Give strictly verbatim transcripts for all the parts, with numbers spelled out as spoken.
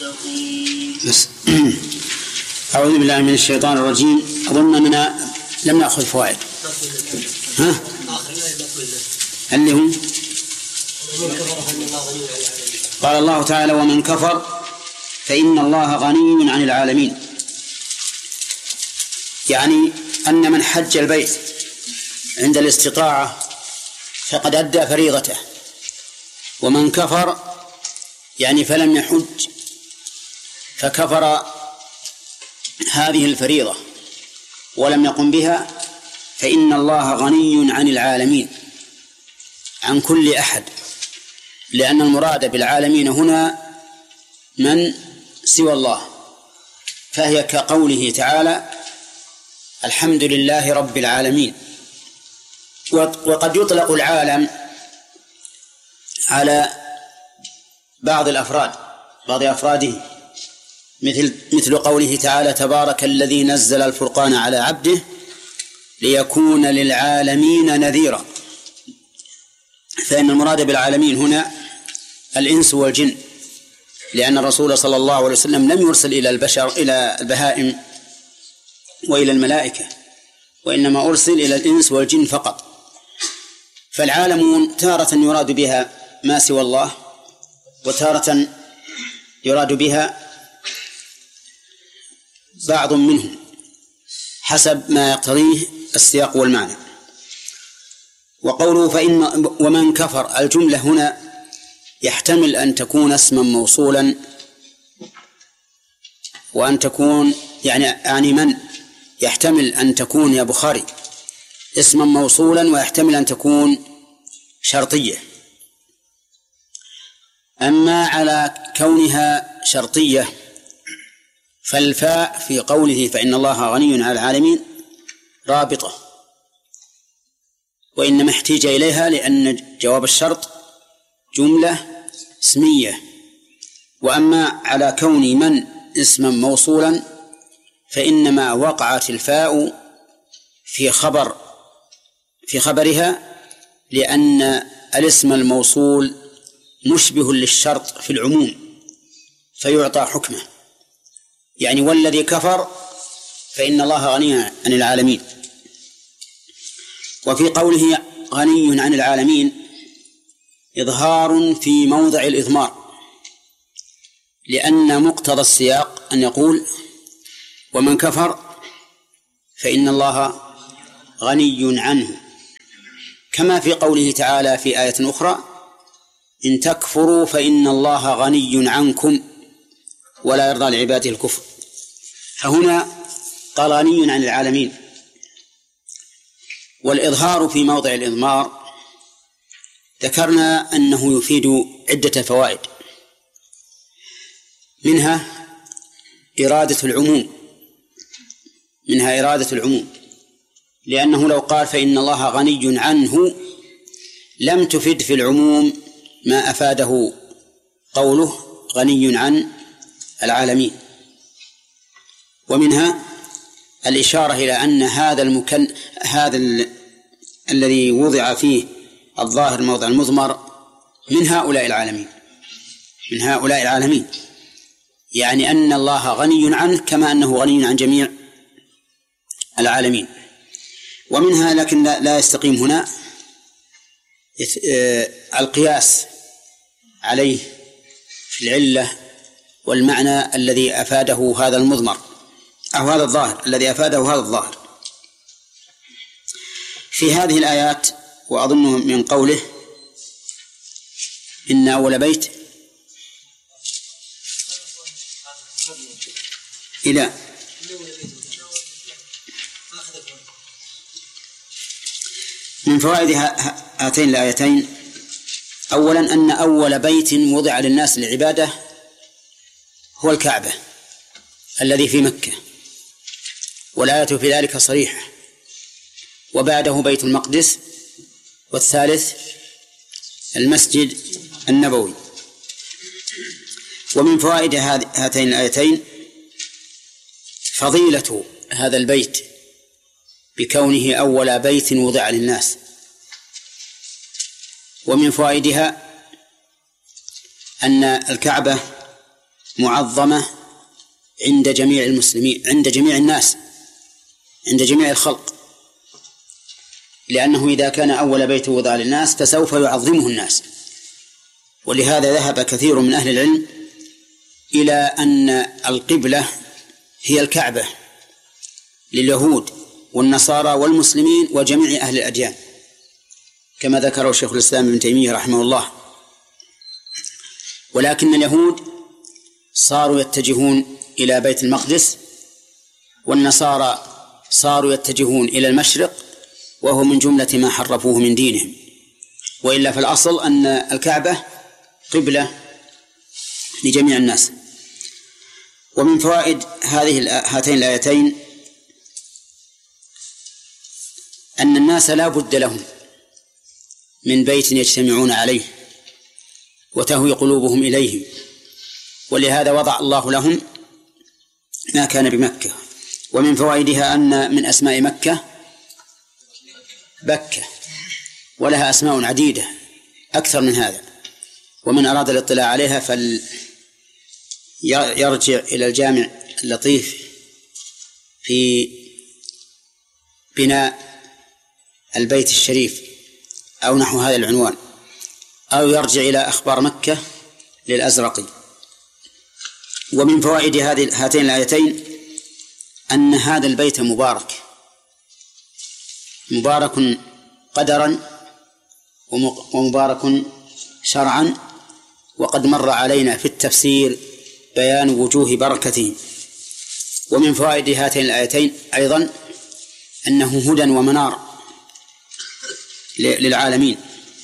بس. أعوذ بالله من الشيطان الرجيم. أظن أننا لم نأخذ فوائد. ها؟ اللي هم قال الله تعالى: ومن كفر فإن الله غني عن العالمين. يعني أن من حج البيت عند الاستطاعة فقد أدى فريضته، ومن كفر يعني فلم يحج فكفر هذه الفريضة ولم يقم بها، فإن الله غني عن العالمين، عن كل أحد، لأن المراد بالعالمين هنا من سوى الله، فهي كقوله تعالى: الحمد لله رب العالمين. وقد يطلق العالم على بعض الأفراد بعض أفراده، مثل مثل قوله تعالى: تبارك الذي نزل الفرقان على عبده ليكون للعالمين نذيرا. فإن المراد بالعالمين هنا الإنس والجن، لأن الرسول صلى الله عليه وسلم لم يرسل إلى البشر إلى البهائم وإلى الملائكة، وإنما أرسل إلى الإنس والجن فقط. فالعالمون تارة يراد بها ما سوى الله، وتارة يراد بها بعض منهم حسب ما يقتضيه السياق والمعنى. وقوله فإن ومن كفر، الجملة هنا يحتمل أن تكون اسما موصولا وأن تكون يعني يعني من يحتمل أن تكون يا بخاري اسما موصولا، ويحتمل أن تكون شرطية. أما على كونها شرطية فالفاء في قوله فإن الله غني عن العالمين رابطة، وإنما احتيج إليها لأن جواب الشرط جملة اسمية. وأما على كون من اسما موصولا فإنما وقعت الفاء في خبر في خبرها، لأن الاسم الموصول مشبه للشرط في العموم فيعطى حكمه، يعني والذي كفر فإن الله غني عن العالمين. وفي قوله غني عن العالمين إظهار في موضع الإضمار، لأن مقتضى السياق أن يقول ومن كفر فإن الله غني عنه، كما في قوله تعالى في آية أخرى: إن تكفروا فإن الله غني عنكم ولا يرضى لعباده الكفر. فهنا قال غني عن العالمين. والإظهار في موضع الإضمار ذكرنا أنه يفيد عدة فوائد، منها إرادة العموم منها إرادة العموم لأنه لو قال فإن الله غني عنه لم تفد في العموم ما أفاده قوله غني عن العالمين. ومنها الإشارة إلى أن هذا المكن هذا ال... الذي وضع فيه الظاهر موضع المضمر من هؤلاء العالمين من هؤلاء العالمين يعني أن الله غني عنه كما أنه غني عن جميع العالمين. ومنها لكن لا يستقيم هنا القياس عليه في العلة والمعنى الذي أفاده هذا المضمر أو هذا الظاهر الذي أفاده هذا الظاهر في هذه الآيات. وأظن من قوله إن أول بيت إلى من فوائد هاتين الآيتين: أولا أن أول بيت وضع للناس للعبادة هو الكعبة الذي في مكة، والآية في ذلك صريحة، وبعده بيت المقدس، والثالث المسجد النبوي. ومن فوائد هاتين الآيتين فضيلة هذا البيت بكونه أول بيت وضع للناس. ومن فوائدها أن الكعبة معظمة عند جميع المسلمين، عند جميع الناس، عند جميع الخلق، لأنه إذا كان أول بيت وضع للناس فسوف يعظمه الناس. ولهذا ذهب كثير من أهل العلم إلى أن القبلة هي الكعبة لليهود والنصارى والمسلمين وجميع أهل الأديان، كما ذكره شيخ الإسلام ابن تيمية رحمه الله. ولكن اليهود صاروا يتجهون إلى بيت المقدس، والنصارى صاروا يتجهون إلى المشرق، وهو من جملة ما حرفوه من دينهم. وإلا في الأصل أن الكعبة قبلة لجميع الناس. ومن فوائد هذه هاتين الآيتين أن الناس لا بد لهم من بيت يجتمعون عليه وتهوي قلوبهم إليه، ولهذا وضع الله لهم ما كان بمكة. ومن فوائدها أن من أسماء مكة بكة، ولها أسماء عديدة أكثر من هذا، ومن أراد الاطلاع عليها فليرجع إلى الجامع اللطيف في بناء البيت الشريف أو نحو هذا العنوان، أو يرجع إلى أخبار مكة للأزرقي. ومن فوائد هذه هاتين الآيتين أن هذا البيت مبارك، مبارك قدرا ومبارك شرعا، وقد مر علينا في التفسير بيان وجوه بركته. ومن فوائد هاتين الآيتين أيضا أنه هدى ومنار للعالمين،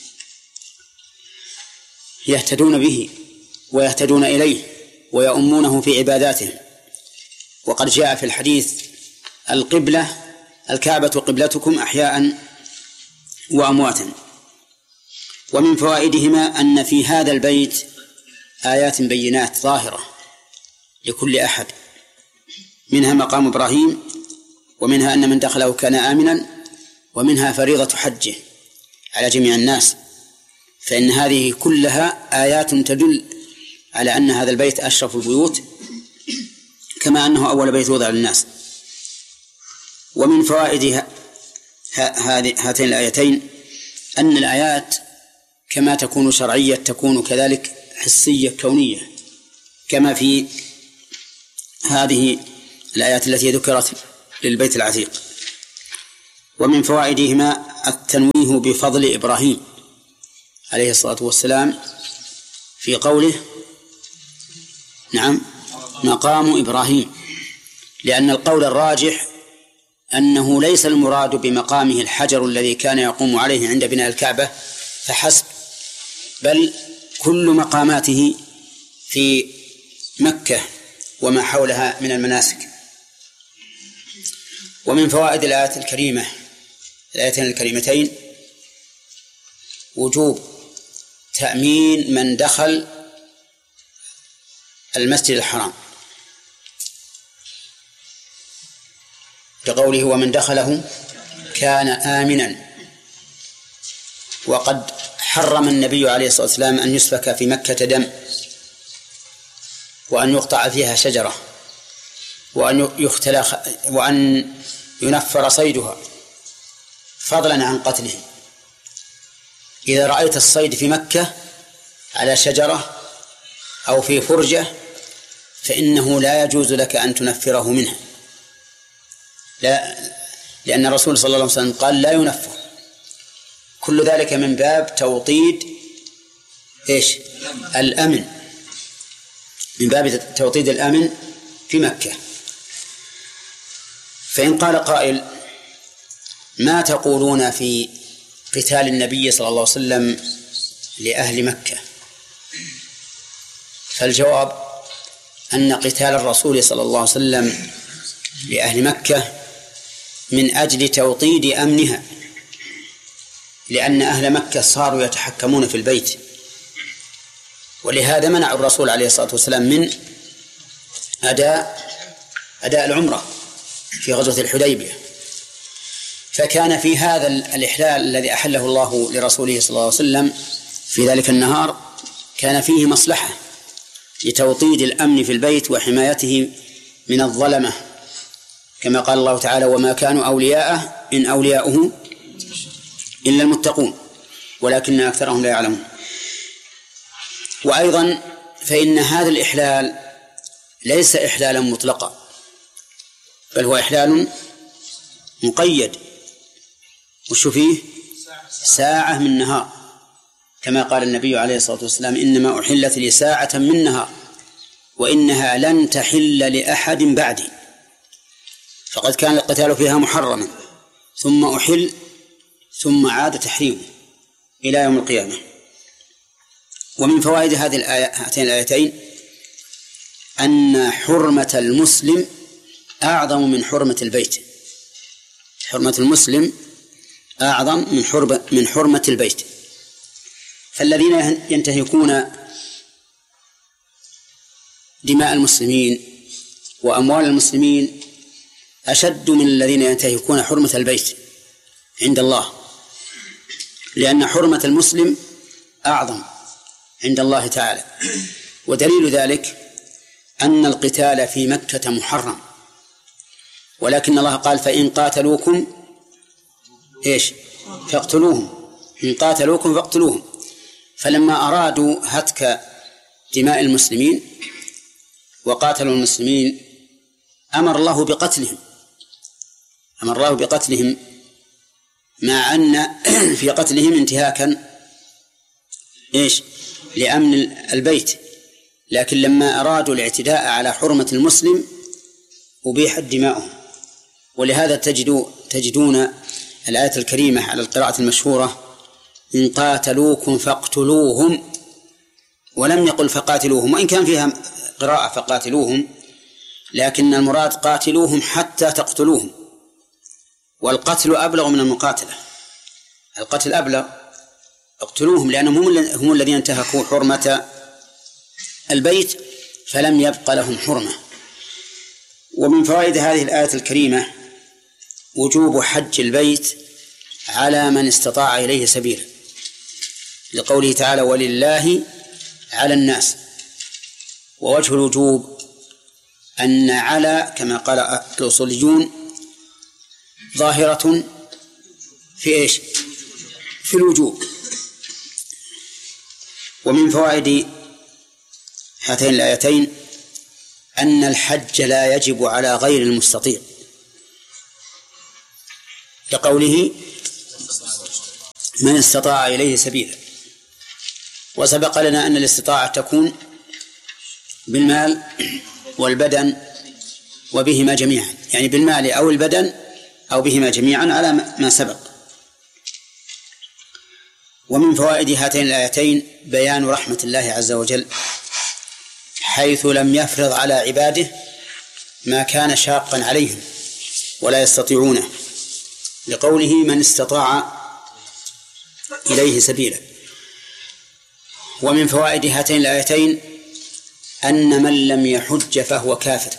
يهتدون به ويهتدون إليه ويؤمونه في عباداتهم. وقد جاء في الحديث القبلة الكعبة قبلتكم أحياء وأمواتا. ومن فوائدهما أن في هذا البيت آيات بينات ظاهرة لكل أحد، منها مقام إبراهيم، ومنها أن من دخله كان آمنا، ومنها فريضة حجه على جميع الناس. فإن هذه كلها آيات تدل على أن هذا البيت أشرف البيوت، كما أنه أول بيت وضع للناس. ومن فوائد هاتين الآيتين أن الآيات كما تكون شرعية تكون كذلك حسية كونية، كما في هذه الآيات التي ذكرت للبيت العتيق. ومن فوائدهما التنويه بفضل إبراهيم عليه الصلاة والسلام في قوله نعم مقام إبراهيم، لأن القول الراجح أنه ليس المراد بمقامه الحجر الذي كان يقوم عليه عند بناء الكعبة فحسب، بل كل مقاماته في مكة وما حولها من المناسك. ومن فوائد الآيات الكريمة الآيتين الكريمتين وجوب تأمين من دخل المسجد الحرام، كقوله ومن دخله كان آمنا. وقد حرم النبي عليه الصلاة والسلام أن يسفك في مكة دم، وأن يقطع فيها شجرة، وأن يختلخ وأن ينفر صيدها، فضلا عن قتله. إذا رأيت الصيد في مكة على شجرة أو في فرجة فإنه لا يجوز لك أن تنفره منها، لا، لأن الرسول صلى الله عليه وسلم قال لا ينفر. كل ذلك من باب توطيد إيش؟ الأمن، من باب توطيد الأمن في مكة. فإن قال قائل ما تقولون في قتال النبي صلى الله عليه وسلم لأهل مكة؟ فالجواب أن قتال الرسول صلى الله عليه وسلم لأهل مكة من أجل توطيد أمنها، لأن أهل مكة صاروا يتحكمون في البيت، ولهذا منع الرسول عليه الصلاة والسلام من أداء أداء العمرة في غزوة الحديبية. فكان في هذا الإحلال الذي أحله الله لرسوله صلى الله عليه وسلم في ذلك النهار كان فيه مصلحة لتوطيد الأمن في البيت وحمايته من الظلمة، كما قال الله تعالى: وما كانوا أولياءه إن أولياؤه إلا المتقون ولكن أكثرهم لا يعلمون. وأيضا فإن هذا الإحلال ليس إحلالا مطلقا، بل هو إحلال مقيد. وش فيه؟ ساعة من نهار، كما قال النبي عليه الصلاة والسلام: إنما أحلت لي ساعة من نهار وإنها لن تحل لأحد بعدي. فقد كان القتال فيها محرما ثم أحل ثم عاد تحريمه إلى يوم القيامة. ومن فوائد هذه الآية هاتين الآيتين أن حرمة المسلم أعظم من حرمة البيت. حرمة المسلم أعظم من حرمة من حرمة البيت. فالذين ينتهكون دماء المسلمين وأموال المسلمين أشد من الذين ينتهكون حرمة البيت عند الله، لأن حرمة المسلم أعظم عند الله تعالى. ودليل ذلك أن القتال في مكة محرم، ولكن الله قال: فإن قاتلوكم إيش فاقتلوهم، إن قاتلوكم فاقتلوهم. فلما أرادوا هتك دماء المسلمين وقاتلوا المسلمين أمر الله بقتلهم، أمر الله بقتلهم مع أن في قتلهم انتهاكا إيش لأمن البيت. لكن لما أرادوا الاعتداء على حرمة المسلم أبيحت دماؤهم. ولهذا تجدوا تجدون الآية الكريمة على القراءة المشهورة: إن قاتلوكم فاقتلوهم، ولم يقل فقاتلوهم، وإن كان فيها قراءة فقاتلوهم، لكن المراد قاتلوهم حتى تقتلوهم. والقتل أبلغ من المقاتلة، القتل أبلغ، اقتلوهم، لأنهم هم الذين انتهكوا حرمة البيت فلم يبق لهم حرمة. ومن فوائد هذه الآية الكريمة وجوب حج البيت على من استطاع إليه سبيلا، لقوله تعالى: ولله على الناس. ووجه الوجوب أن على كما قال الأصوليون ظاهرة في إيش في الوجوب. ومن فوائد هاتين الآيتين أن الحج لا يجب على غير المستطيع، لقوله: من استطاع إليه سبيلا. وسبق لنا أن الاستطاعة تكون بالمال والبدن وبهما جميعا، يعني بالمال أو البدن أو بهما جميعا على ما سبق. ومن فوائد هاتين الآيتين بيان رحمة الله عز وجل، حيث لم يفرض على عباده ما كان شاقا عليهم ولا يستطيعونه، لقوله: من استطاع إليه سبيلا. ومن فوائد هاتين الآيتين أن من لم يحج فهو كافر،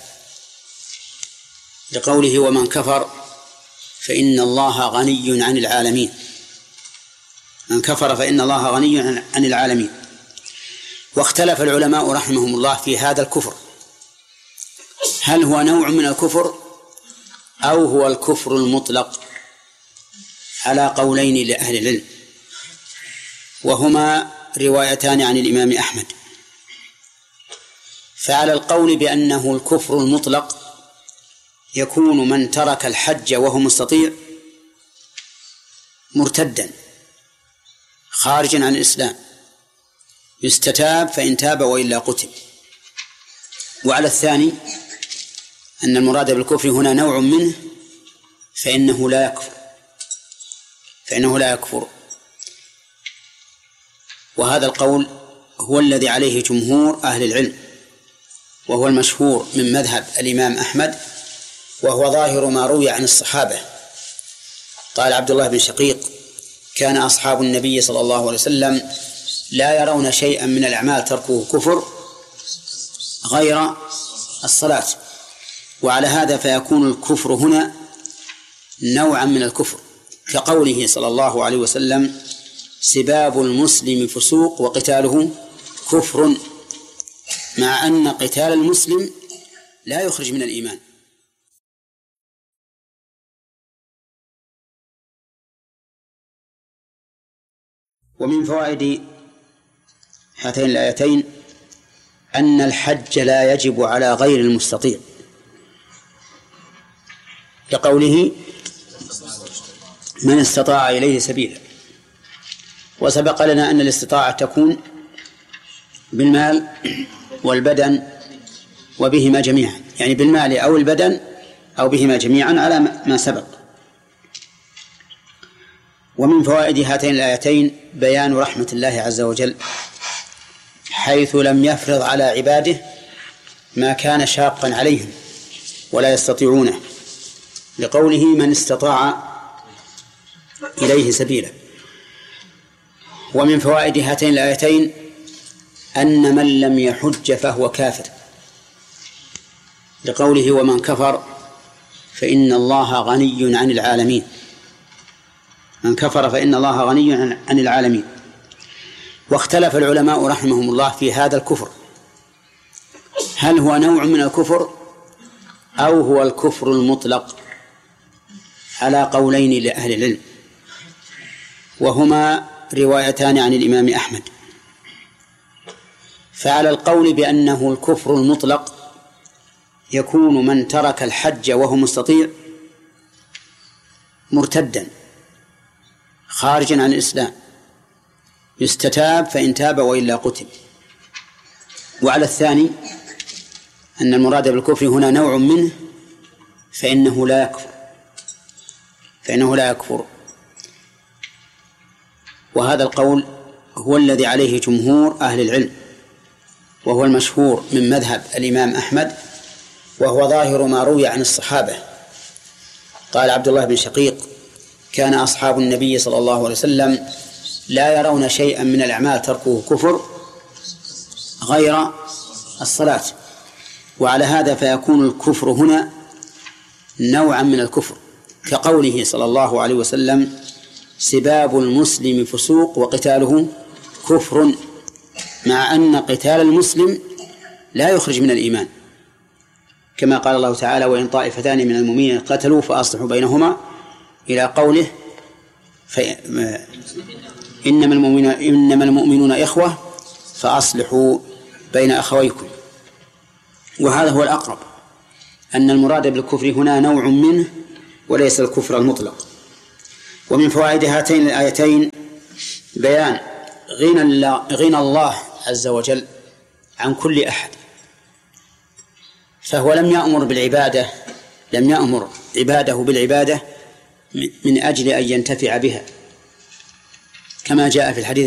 لقوله: ومن كفر فإن الله غني عن العالمين. من كفر فإن الله غني عن العالمين. واختلف العلماء رحمهم الله في هذا الكفر، هل هو نوع من الكفر أو هو الكفر المطلق، على قولين لأهل العلم، وهما روايتان عن الإمام أحمد. فعلى القول بأنه الكفر المطلق يكون من ترك الحج وهو مستطيع مرتدا خارجا عن الإسلام، يستتاب فإن تاب وإلا قتل. وعلى الثاني أن المراد بالكفر هنا نوع منه فإنه لا يكفر فإنه لا يكفر وهذا القول هو الذي عليه جمهور أهل العلم، وهو المشهور من مذهب الإمام أحمد، وهو ظاهر ما روي عن الصحابة. قال عبد الله بن شقيق: كان أصحاب النبي صلى الله عليه وسلم لا يرون شيئا من الأعمال تركه كفر غير الصلاة. وعلى هذا فيكون الكفر هنا نوعا من الكفر، كقوله صلى الله عليه وسلم: سباب المسلم فسوق وقتاله كفر. مع أن قتال المسلم لا يخرج من الإيمان. ومن فوائد هاتين الآيتين أن الحج لا يجب على غير المستطيع، لقوله من استطاع إليه سبيلا. وسبق لنا أن الاستطاعة تكون بالمال والبدن وبهما جميعا، يعني بالمال أو البدن أو بهما جميعا على ما سبق. ومن فوائد هاتين الآيتين بيان رحمة الله عز وجل، حيث لم يفرض على عباده ما كان شاقا عليهم ولا يستطيعونه، لقوله من استطاع إليه سبيلا. ومن فوائد هاتين الآيتين أن من لم يحج فهو كافر، لقوله ومن كفر فإن الله غني عن العالمين. من كفر فإن الله غني عن العالمين. واختلف العلماء رحمهم الله في هذا الكفر، هل هو نوع من الكفر أو هو الكفر المطلق، على قولين لأهل العلم، وهما روايتان عن الإمام أحمد. فعلى القول بأنه الكفر المطلق يكون من ترك الحج وهو مستطيع مرتدا خارجا عن الإسلام، يستتاب فإن تاب وإلا قتل. وعلى الثاني أن المراد بالكفر هنا نوع منه فإنه لا يكفر فإنه لا يكفر وهذا القول هو الذي عليه جمهور أهل العلم، وهو المشهور من مذهب الإمام أحمد، وهو ظاهر ما روي عن الصحابة. قال عبد الله بن شقيق كان أصحاب النبي صلى الله عليه وسلم لا يرون شيئا من الأعمال تركه كفر غير الصلاة. وعلى هذا فيكون الكفر هنا نوعا من الكفر، كقوله صلى الله عليه وسلم سباب المسلم فسوق وقتاله كفر، مع أن قتال المسلم لا يخرج من الإيمان، كما قال الله تعالى وإن طائفتان من المؤمنين قتلوا فأصلحوا بينهما، إلى قوله إنما المؤمنون, إنما المؤمنون إخوة فأصلحوا بين أخويكم. وهذا هو الأقرب، أن المراد بالكفر هنا نوع منه وليس الكفر المطلق. ومن فوائد هاتين الآيتين بيان غنى الله, غنى الله عز وجل عن كل أحد، فهو لم يأمر بالعبادة لم يأمر عباده بالعبادة من أجل أن ينتفع بها، كما جاء في الحديث